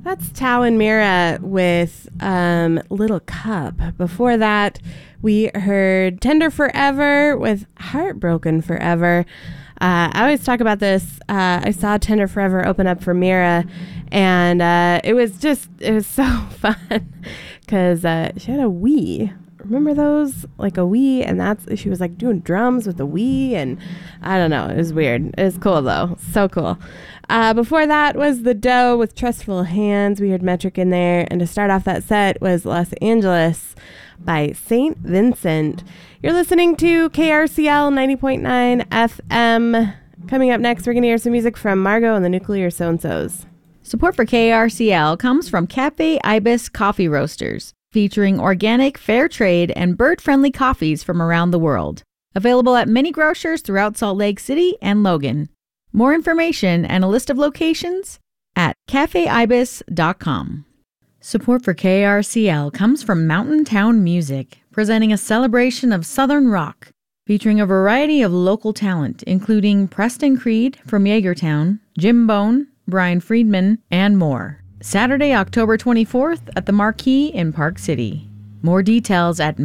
That's Tao and Mira with Little Cup. Before that, we heard Tender Forever with Heartbroken Forever. I always talk about this. I saw Tender Forever open up for Mira, and it was so fun because she had a Wii. Remember those? Like a Wii, and she was like doing drums with the Wii, and I don't know. It was weird. It was cool though. So cool. Before that was The Doe with Trustful Hands. We heard Metric in there, and to start off that set was Los Angeles by St. Vincent. You're listening to KRCL 90.9 FM. Coming up next, we're going to hear some music from Margot and the Nuclear So-and-Sos. Support for KRCL comes from Cafe Ibis Coffee Roasters, featuring organic, fair trade, and bird-friendly coffees from around the world. Available at many grocers throughout Salt Lake City and Logan. More information and a list of locations at cafeibis.com. Support for KRCL comes from Mountain Town Music, presenting a celebration of Southern rock, featuring a variety of local talent, including Preston Creed from Yeagertown, Jim Bone, Brian Friedman, and more. Saturday, October 24th at the Marquee in Park City. More details at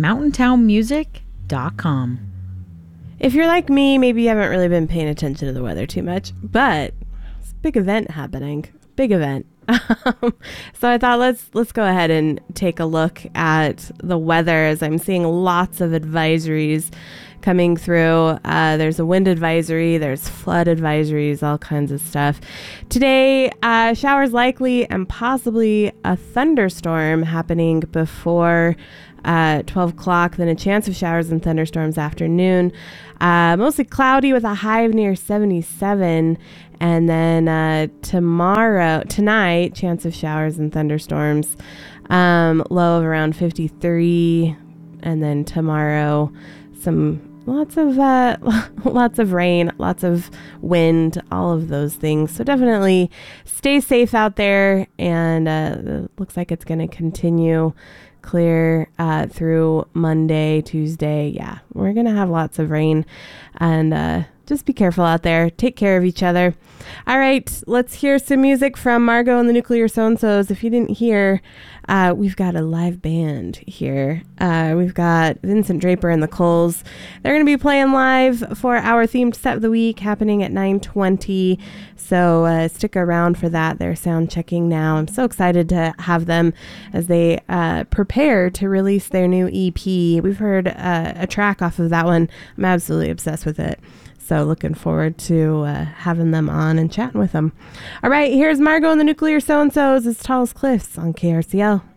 mountaintownmusic.com. If you're like me, maybe you haven't really been paying attention to the weather too much, but it's a big event happening. Big event. So I thought let's go ahead and take a look at the weather, as I'm seeing lots of advisories coming through. There's a wind advisory, there's flood advisories, all kinds of stuff. Today, showers likely and possibly a thunderstorm happening before 12 o'clock, then a chance of showers and thunderstorms afternoon. Mostly cloudy with a high of near 77. And then tonight, chance of showers and thunderstorms, low of around 53. And then tomorrow, lots of rain, lots of wind, all of those things. So definitely stay safe out there. And it looks like it's going to continue clear through Monday, Tuesday. Yeah, we're going to have lots of rain, and just be careful out there. Take care of each other. All right, let's hear some music from Margot and the Nuclear So-and-Sos. If you didn't hear, we've got a live band here. We've got Vincent Draper and the Coles. They're going to be playing live for our themed set of the week, happening at 9:20. So stick around for that. They're sound checking now. I'm so excited to have them as they prepare to release their new EP. We've heard a track off of that one. I'm absolutely obsessed with it. So looking forward to having them on and chatting with them. All right, here's Margot and the Nuclear So-and-Sos as Tall as Cliffs on KRCL.